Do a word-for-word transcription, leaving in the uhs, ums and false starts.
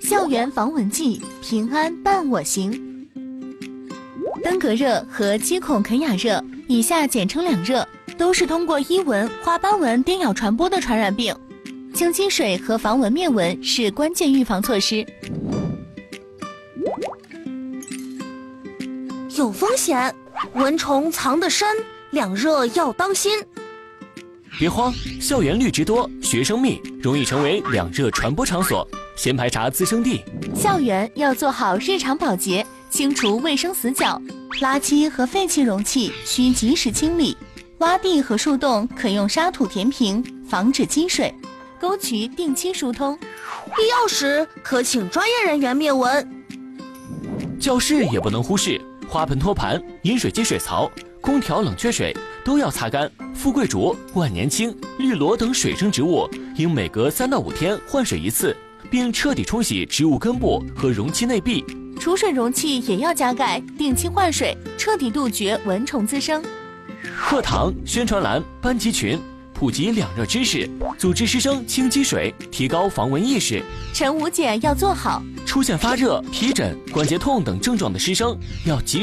校园防蚊剂，平安伴我行。登革热和基孔肯雅热，以下简称两热，都是通过伊蚊、花斑蚊叮咬传播的传染病。清积水和防蚊灭蚊是关键预防措施。 有风险，蚊虫藏得深，两热要当心。 别慌，校园绿植多，学生密，容易成为两热传播场所，先排查滋生地。 校园要做好日常保洁，清除卫生死角，垃圾和废弃容器需及时清理，洼地和树洞可用沙土填平，防止积水，沟渠定期疏通， 必要时可请专业人员灭蚊。 教室也不能忽视，花盆托盘、饮水机水槽、空调冷却水都要擦干。富贵竹、万年青、绿萝等水生植物应每隔三到五天换水一次，并彻底冲洗植物根部和容器内壁。 储水容器也要加盖，定期换水，彻底杜绝蚊虫滋生。 课堂、宣传栏、班级群普及两热知识，组织师生清积水，提高防蚊意识。 晨午检要做好， 出现发热、皮疹、关节痛等症状的师生要及